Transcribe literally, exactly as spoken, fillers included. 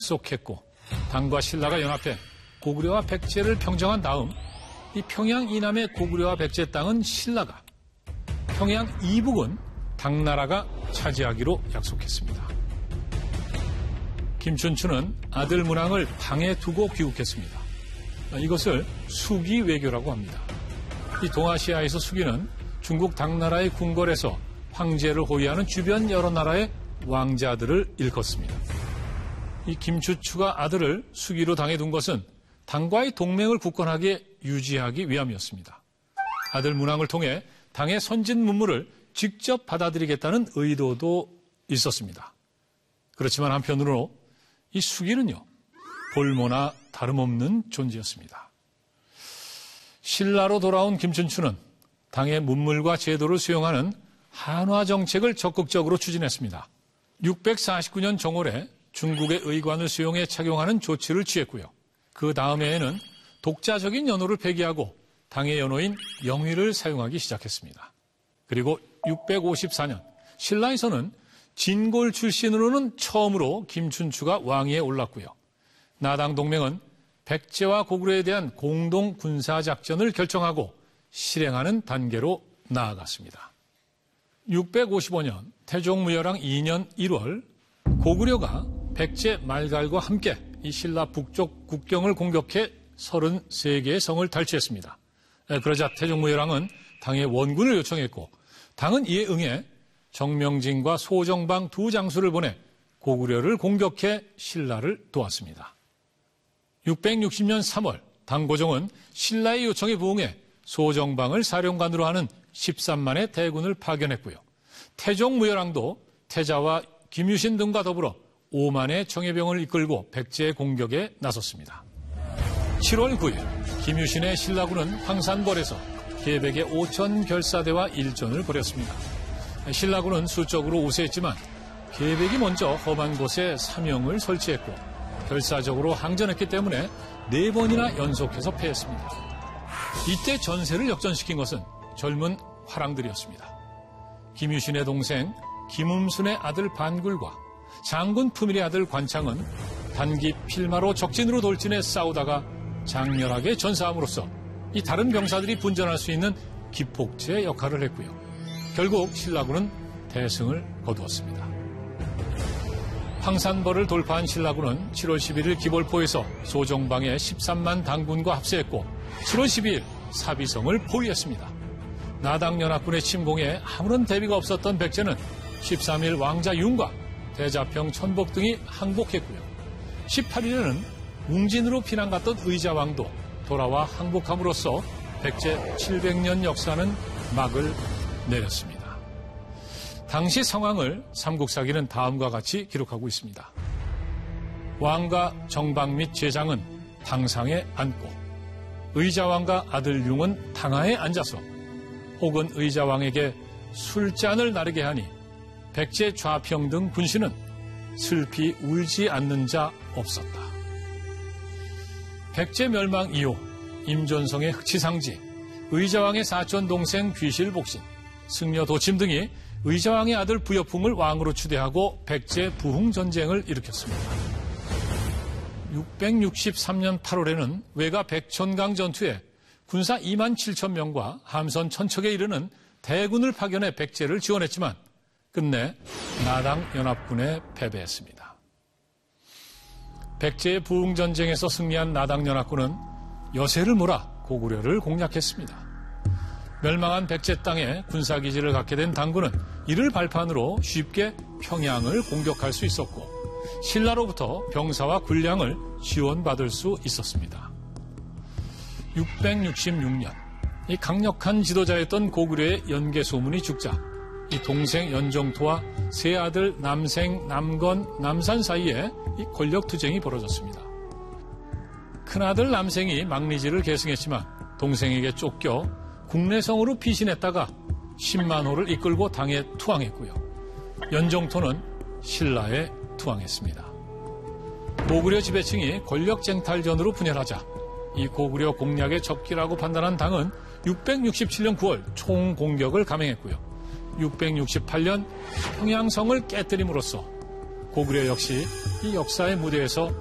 약속했고 당과 신라가 연합해 고구려와 백제를 평정한 다음 이 평양 이남의 고구려와 백제 땅은 신라가, 평양 이북은 당나라가 차지하기로 약속했습니다. 김춘추는 아들 문왕을 방에 두고 귀국했습니다. 이것을 수기 외교라고 합니다. 이 동아시아에서 수기는 중국 당나라의 궁궐에서 황제를 호위하는 주변 여러 나라의 왕자들을 일컫습니다. 이 김춘추가 아들을 수기로 당에 둔 것은 당과의 동맹을 굳건하게 유지하기 위함이었습니다. 아들 문왕을 통해 당의 선진 문물을 직접 받아들이겠다는 의도도 있었습니다. 그렇지만 한편으로 이 수기는요, 볼모나 다름없는 존재였습니다. 신라로 돌아온 김춘추는 당의 문물과 제도를 수용하는 한화 정책을 적극적으로 추진했습니다. 육백사십구 년 정월에 중국의 의관을 수용해 착용하는 조치를 취했고요. 그 다음 해에는 독자적인 연호를 폐기하고 당의 연호인 영휘를 사용하기 시작했습니다. 그리고 육백오십사 년 신라에서는 진골 출신으로는 처음으로 김춘추가 왕위에 올랐고요. 나당 동맹은 백제와 고구려에 대한 공동 군사작전을 결정하고 실행하는 단계로 나아갔습니다. 육백오십오 년 태종무열왕 이 년 일월 고구려가 백제 말갈과 함께 이 신라 북쪽 국경을 공격해 서른세 개의 성을 탈취했습니다. 그러자 태종무열왕은 당의 원군을 요청했고 당은 이에 응해 정명진과 소정방 두 장수를 보내 고구려를 공격해 신라를 도왔습니다. 육백육십 년 삼월 당고종은 신라의 요청에 부응해 소정방을 사령관으로 하는 십삼만의 대군을 파견했고요. 태종무열왕도 태자와 김유신 등과 더불어 오만의 청해병을 이끌고 백제의 공격에 나섰습니다. 칠월 구일 김유신의 신라군은 황산벌에서 계백의 오천 결사대와 일전을 벌였습니다. 신라군은 수적으로 우세했지만 계백이 먼저 험한 곳에 사명을 설치했고 결사적으로 항전했기 때문에 네 번이나 연속해서 패했습니다. 이때 전세를 역전시킨 것은 젊은 화랑들이었습니다. 김유신의 동생 김음순의 아들 반굴과 장군 품일의 아들 관창은 단기 필마로 적진으로 돌진해 싸우다가 장렬하게 전사함으로써 이 다른 병사들이 분전할 수 있는 기폭제 역할을 했고요. 결국 신라군은 대승을 거두었습니다. 황산벌을 돌파한 신라군은 칠월 십일일 기벌포에서 소정방의 십삼만 당군과 합세했고 칠월 십이일 사비성을 포위했습니다. 나당연합군의 침공에 아무런 대비가 없었던 백제는 십삼일 왕자 윤과 대자평 천복 등이 항복했고요. 십팔일에는 웅진으로 피난갔던 의자왕도 돌아와 항복함으로써 백제 칠백 년 역사는 막을 내렸습니다. 당시 상황을 삼국사기는 다음과 같이 기록하고 있습니다. 왕과 정방 및 제장은 당상에 앉고 의자왕과 아들 융은 당하에 앉아서 혹은 의자왕에게 술잔을 나르게 하니 백제 좌평 등 군신은 슬피 울지 않는 자 없었다. 백제 멸망 이후 임존성의 흑치상지, 의자왕의 사촌 동생 귀실복신, 승려 도침 등이 의자왕의 아들 부여풍을 왕으로 추대하고 백제 부흥전쟁을 일으켰습니다. 육백육십삼 년 팔월에는 외가 백천강 전투에 군사 이만 칠천 명과 함선 천척에 이르는 대군을 파견해 백제를 지원했지만 끝내 나당 연합군에 패배했습니다. 백제의 부흥전쟁에서 승리한 나당 연합군은 여세를 몰아 고구려를 공략했습니다. 멸망한 백제 땅에 군사기지를 갖게 된 당군은 이를 발판으로 쉽게 평양을 공격할 수 있었고 신라로부터 병사와 군량을 지원받을 수 있었습니다. 육백육십육 년 이 강력한 지도자였던 고구려의 연개 소문이 죽자 이 동생 연정토와 세 아들 남생, 남건, 남산 사이에 이 권력투쟁이 벌어졌습니다. 큰아들 남생이 막리지를 계승했지만 동생에게 쫓겨 국내성으로 피신했다가 십만호를 이끌고 당에 투항했고요. 연정토는 신라에 투항했습니다. 고구려 지배층이 권력쟁탈전으로 분열하자 이 고구려 공략의 적기라고 판단한 당은 육백육십칠 년 구월 총공격을 감행했고요. 육백육십팔 년 평양성을 깨뜨림으로써 고구려 역시 이 역사의 무대에서